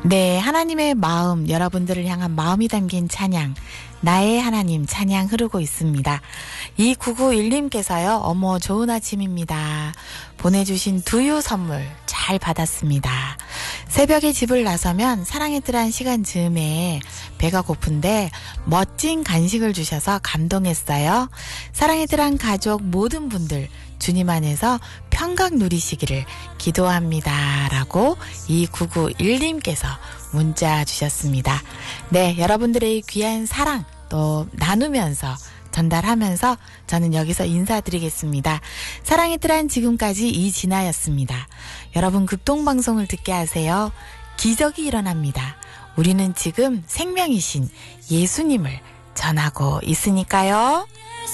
네, 하나님의 마음, 여러분들을 향한 마음이 담긴 찬양, 나의 하나님 찬양 흐르고 있습니다. 2991님께서요, 어머, 좋은 아침입니다. 보내주신 두유 선물 잘 받았습니다. 새벽에 집을 나서면 사랑의 뜰 한 시간 즈음에 배가 고픈데 멋진 간식을 주셔서 감동했어요. 사랑의 뜰 한 가족 모든 분들 주님 안에서 평강 누리시기를 기도합니다. 라고 2991님께서 문자 주셨습니다. 네, 여러분들의 귀한 사랑 또 나누면서 전달하면서 저는 여기서 인사드리겠습니다. 사랑의 뜰 한 지금까지 이진아였습니다. 여러분 극동방송을 듣게 하세요. 기적이 일어납니다. 우리는 지금 생명이신 예수님을 전하고 있으니까요.